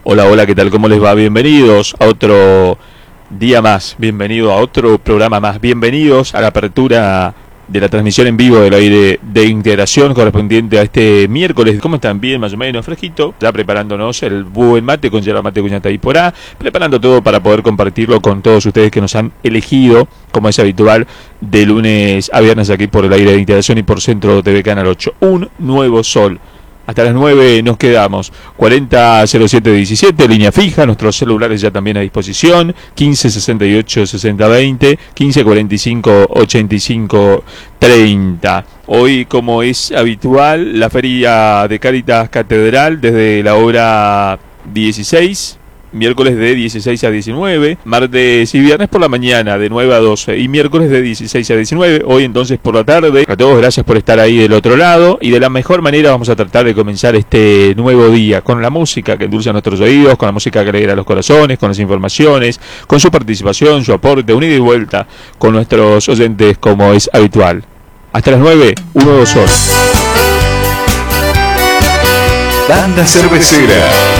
Hola, hola, ¿qué tal? ¿Cómo les va? Bienvenidos a otro día más, bienvenido a otro programa más, bienvenidos a la apertura de la transmisión en vivo del aire de integración correspondiente a este miércoles. ¿Cómo están? Bien, más o menos, fresquito, ya preparándonos el buen mate con yerba mate cuñata y porá, preparando todo para poder compartirlo con todos ustedes que nos han elegido, como es habitual, de lunes a viernes aquí por el aire de integración y por Centro TV Canal 8. Un nuevo sol. Hasta las 9 nos quedamos. 400717, línea fija, nuestros celulares ya también a disposición. 1568-6020, 1545-8530. Hoy, como es habitual, la feria de Cáritas Catedral desde la hora 16. Miércoles de 16 a 19, martes y viernes por la mañana de 9 a 12 y miércoles de 16 a 19, hoy entonces por la tarde. A todos gracias por estar ahí del otro lado y de la mejor manera vamos a tratar de comenzar este nuevo día con la música que endulza nuestros oídos, con la música que alegra los corazones, con las informaciones, con su participación, su aporte, unida y vuelta con nuestros oyentes como es habitual. Hasta las 9, un nuevo sol. Banda Cervecera.